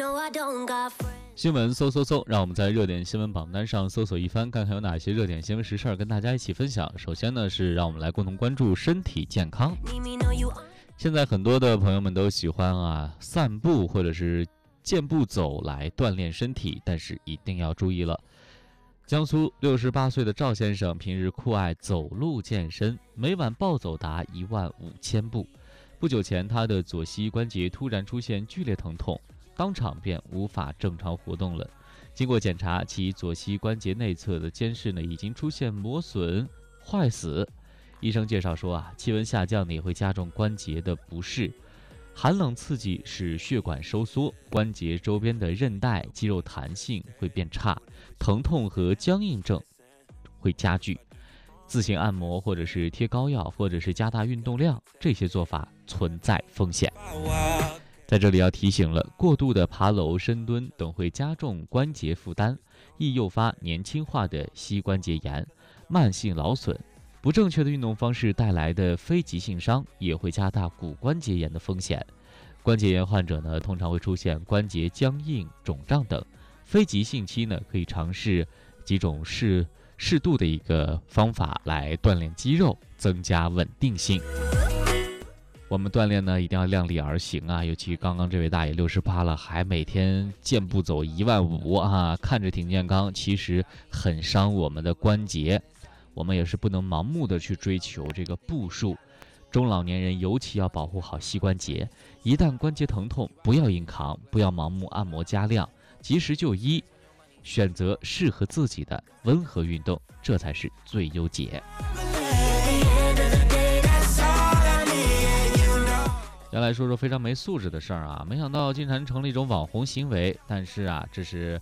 新闻搜，让我们在热点新闻榜单上搜索一番，看看有哪些热点新闻时事跟大家一起分享。首先呢，是让我们来共同关注身体健康。现在很多的朋友们都喜欢散步或者是健步走来锻炼身体，但是一定要注意了。江苏68岁的赵先生平日酷爱走路健身，每晚暴走达15000步。不久前，他的左膝关节突然出现剧烈疼痛，当场便无法正常活动了。经过检查，其左膝关节内侧的间隙已经出现磨损、坏死。医生介绍说气温下降也会加重关节的不适。寒冷刺激使血管收缩，关节周边的韧带、肌肉弹性会变差，疼痛和僵硬症会加剧。自行按摩或者是贴膏药或者是加大运动量，这些做法存在风险。在这里要提醒了，过度的爬楼、深蹲等会加重关节负担，易诱发年轻化的膝关节炎、慢性劳损。不正确的运动方式带来的非急性伤也会加大骨关节炎的风险。关节炎患者通常会出现关节僵硬、肿胀等。非急性期可以尝试几种适度的一个方法来锻炼肌肉，增加稳定性。我们锻炼一定要量力而行尤其刚刚这位大爷68了，还每天健步走15000看着挺健康，其实很伤我们的关节。我们也是不能盲目的去追求这个步数，中老年人尤其要保护好膝关节，一旦关节疼痛，不要硬扛，不要盲目按摩加量，及时就医，选择适合自己的温和运动，这才是最优解。先来说说非常没素质的事儿没想到竟然成了一种网红行为，但是这是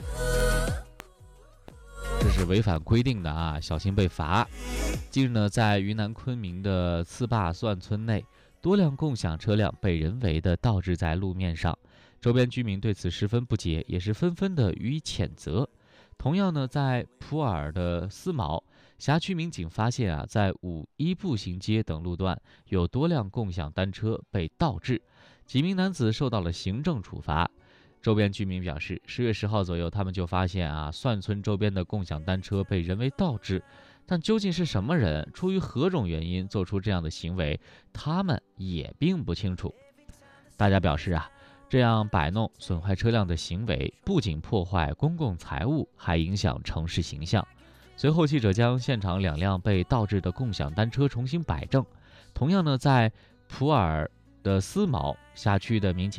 违反规定的小心被罚。近日在云南昆明的次坝算村内，多辆共享车辆被人为的倒置在路面上，周边居民对此十分不解，也是纷纷的予以谴责。同样在普洱的思茅，辖区民警发现在5·1步行街等路段有多辆共享单车被倒置，几名男子受到了行政处罚。周边居民表示，10月10号左右，他们就发现算村周边的共享单车被人为倒置，但究竟是什么人，出于何种原因做出这样的行为，他们也并不清楚。大家表示这样摆弄损坏车辆的行为，不仅破坏公共财物，还影响城市形象。随后，记者将现场2辆被倒置的共享单车重新摆正。同样在普洱的思茅辖区的民警